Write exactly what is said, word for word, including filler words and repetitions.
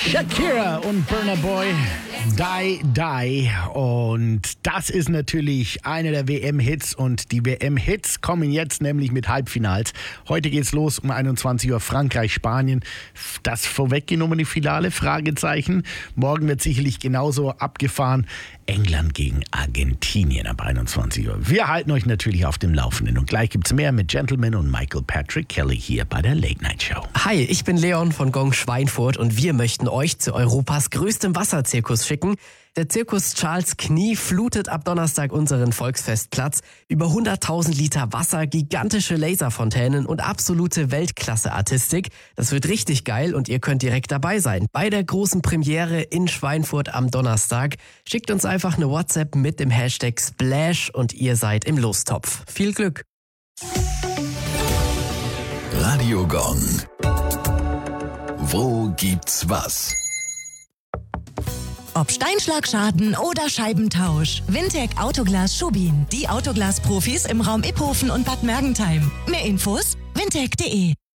Shakira und Burna Boy, Die Die. Und das ist natürlich einer der W M-Hits. Und die W M-Hits kommen jetzt nämlich mit Halbfinals. Heute geht's los um einundzwanzig Uhr Frankreich, Spanien. Das vorweggenommene Finale, Fragezeichen. Morgen wird sicherlich genauso abgefahren. England gegen Argentinien ab einundzwanzig Uhr. Wir halten euch natürlich auf dem Laufenden. Und gleich gibt's mehr mit Gentleman und Michael Patrick Kelly hier bei der Late Night Show. Hi, ich bin Leon von Gong Schweinfurt und wir möchten euch zu Europas größtem Wasserzirkus schicken. Der Zirkus Charles Knie flutet ab Donnerstag unseren Volksfestplatz. Über hunderttausend Liter Wasser, gigantische Laserfontänen und absolute Weltklasse-Artistik. Das wird richtig geil und ihr könnt direkt dabei sein. Bei der großen Premiere in Schweinfurt am Donnerstag. Schickt uns einfach eine WhatsApp mit dem Hashtag Splash und ihr seid im Lostopf. Viel Glück! Radio Gong. Wo gibt's was? Ob Steinschlagschaden oder Scheibentausch. Wintec Autoglas Schubin. Die Autoglas-Profis im Raum Iphofen und Bad Mergentheim. Mehr Infos? wintec punkt de